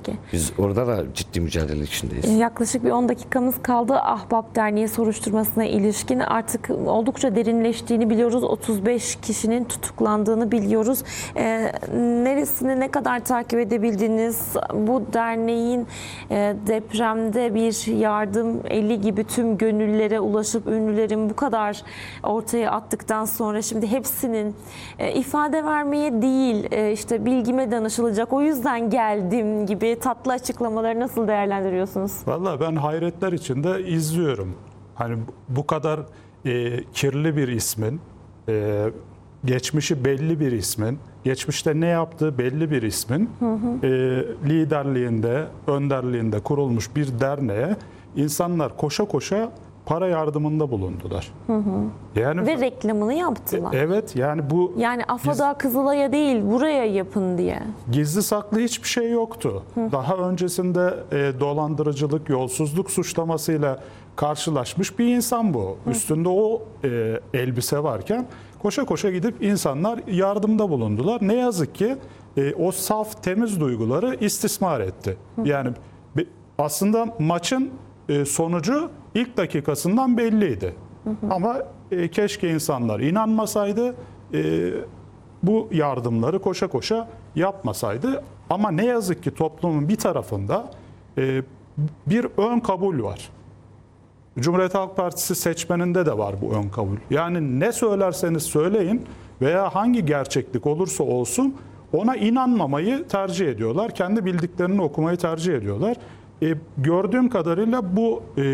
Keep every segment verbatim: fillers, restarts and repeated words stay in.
Peki. Biz orada da ciddi mücadele içindeyiz. Yaklaşık bir on dakikamız kaldı. Ahbap Derneği soruşturmasına ilişkin artık oldukça derinleştiğini biliyoruz. otuz beş kişinin tutuklandığını biliyoruz. E, neresini ne kadar takip edebildiniz? Bu derneğin e, depremde bir yardım eli gibi tüm gönüllere ulaşıp ünlülerin bu kadar ortaya attıktan sonra şimdi hepsinin e, ifade vermeye değil e, işte bilgime danışılacak, o yüzden geldim gibi tatlı açıklamaları nasıl değerlendiriyorsunuz? Vallahi ben hayretler içinde izliyorum. Hani bu kadar e, kirli bir ismin, e, geçmişi belli bir ismin, geçmişte ne yaptığı belli bir ismin hı hı. E, liderliğinde, önderliğinde kurulmuş bir derneğe insanlar koşa koşa para yardımında bulundular. Hı hı. Yani ve reklamını yaptılar. E, evet yani bu yani AFAD'a, Kızılay'a değil buraya yapın diye. Gizli saklı hiçbir şey yoktu. Hı. Daha öncesinde e, dolandırıcılık, yolsuzluk suçlamasıyla karşılaşmış bir insan bu. Hı. Üstünde o e, elbise varken koşa koşa gidip insanlar yardımda bulundular. Ne yazık ki e, o saf temiz duyguları istismar etti. Hı. Yani aslında maçın e, sonucu ilk dakikasından belliydi. Hı hı. Ama e, keşke insanlar inanmasaydı, e, bu yardımları koşa koşa yapmasaydı. Ama ne yazık ki toplumun bir tarafında e, bir ön kabul var. Cumhuriyet Halk Partisi seçmeninde de var bu ön kabul. Yani ne söylerseniz söyleyin veya hangi gerçeklik olursa olsun ona inanmamayı tercih ediyorlar. Kendi bildiklerini okumayı tercih ediyorlar. E, gördüğüm kadarıyla bu e,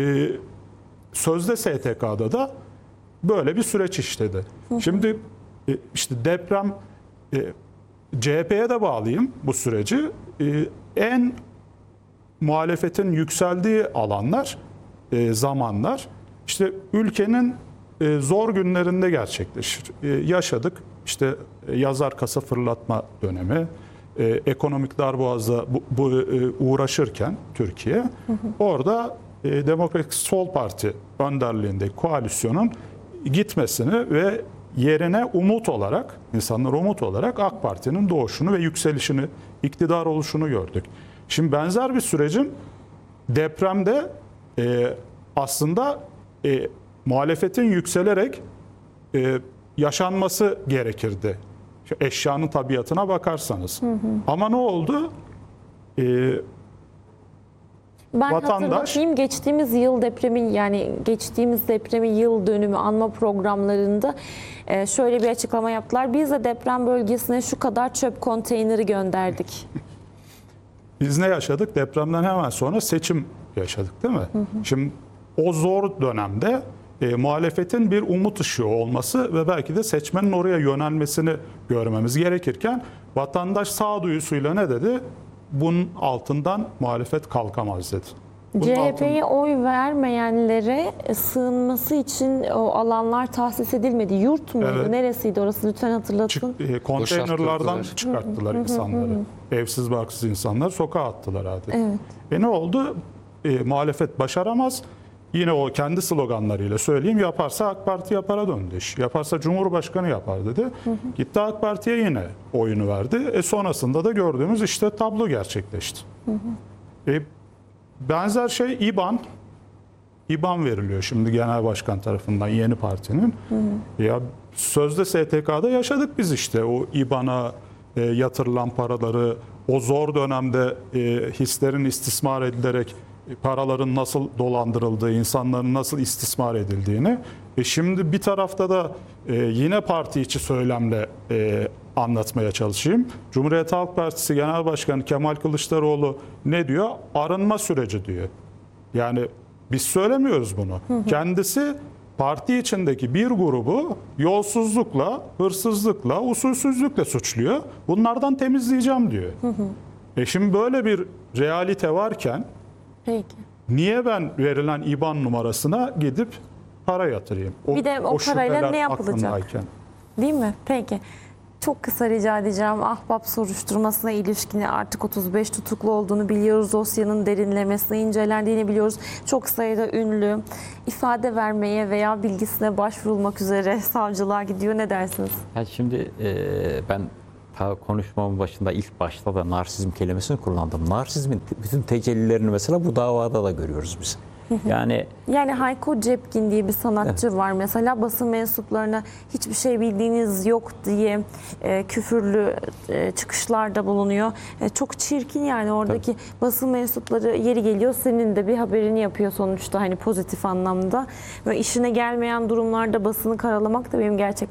sözde S T K'da da böyle bir süreç işledi. Hı hı. Şimdi e, işte deprem, e, C H P'ye de bağlayayım bu süreci. E, en muhalefetin yükseldiği alanlar, e, zamanlar işte ülkenin e, zor günlerinde gerçekleşir. E, yaşadık işte e, yazar kasa fırlatma dönemi. E, ekonomik darboğazla bu, bu e, uğraşırken Türkiye, hı hı. orada e, Demokratik Sol Parti önderliğindeki koalisyonun gitmesini ve yerine umut olarak, insanlar umut olarak AK Parti'nin doğuşunu ve yükselişini, iktidar oluşunu gördük. Şimdi benzer bir sürecin depremde e, aslında e, muhalefetin yükselerek e, yaşanması gerekirdi. Eşyanın tabiatına bakarsanız. Hı hı. Ama ne oldu? Ee, ben vatandaş... hatırlatayım, geçtiğimiz yıl depremin yani geçtiğimiz depremin yıl dönümü anma programlarında şöyle bir açıklama yaptılar. Biz de deprem bölgesine şu kadar çöp konteyneri gönderdik. Biz ne yaşadık? Depremden hemen sonra seçim yaşadık değil mi? Hı hı. Şimdi o zor dönemde E, muhalefetin bir umut ışığı olması ve belki de seçmenin oraya yönelmesini görmemiz gerekirken vatandaş sağduyusuyla ne dedi? Bunun altından muhalefet kalkamaz dedi. C H P'ye altın... oy vermeyenlere sığınması için o alanlar tahsis edilmedi. Yurt muydu? Evet. Neresiydi orası? Lütfen hatırlatın. Çık, e, konteynerlardan çıkarttılar insanları. Evsiz barksız insanlar sokağa attılar adeta. Evet. E ne oldu? E, muhalefet başaramaz. Yine o kendi sloganlarıyla söyleyeyim, yaparsa AK Parti yapara döndü iş. Yaparsa Cumhurbaşkanı yapar dedi. Hı hı. Gitti AK Parti'ye yine oyunu verdi. E sonrasında da gördüğümüz işte tablo gerçekleşti. Hı hı. E benzer şey İBAN. İBAN veriliyor şimdi genel başkan tarafından yeni partinin. Hı hı. Ya sözde S T K'da yaşadık biz işte o İBAN'a e, yatırılan paraları, o zor dönemde e, hislerin istismar edilerek paraların nasıl dolandırıldığı, insanların nasıl istismar edildiğini. E şimdi bir tarafta da e, yine parti içi söylemle e, anlatmaya çalışayım. Cumhuriyet Halk Partisi Genel Başkanı Kemal Kılıçdaroğlu ne diyor? Arınma süreci diyor. Yani biz söylemiyoruz bunu. Hı hı. Kendisi parti içindeki bir grubu yolsuzlukla, hırsızlıkla, usulsüzlükle suçluyor. Bunlardan temizleyeceğim diyor. Hı hı. E şimdi böyle bir realite varken peki, niye ben verilen İBAN numarasına gidip para yatırayım? O, bir de o, o parayla ne yapılacak? Aklımdayken. Değil mi? Peki. Çok kısa rica edeceğim. Ahbap soruşturmasına ilişkin artık otuz beş tutuklu olduğunu biliyoruz. Dosyanın derinlemesine incelendiğini biliyoruz. Çok sayıda ünlü ifade vermeye veya bilgisine başvurulmak üzere savcılığa gidiyor. Ne dersiniz? Yani şimdi e, ben ta konuşmamın başında ilk başta da narsizm kelimesini kullandım. Narsizmin bütün tecellilerini mesela bu davada da görüyoruz biz. Yani Yani Hayko Cepkin diye bir sanatçı var mesela, basın mensuplarına hiçbir şey bildiğiniz yok diye e, küfürlü e, çıkışlarda bulunuyor. E, çok çirkin yani, oradaki basın mensupları yeri geliyor senin de bir haberini yapıyor sonuçta, hani pozitif anlamda. Ve işine gelmeyen durumlarda basını karalamak da benim gerçekten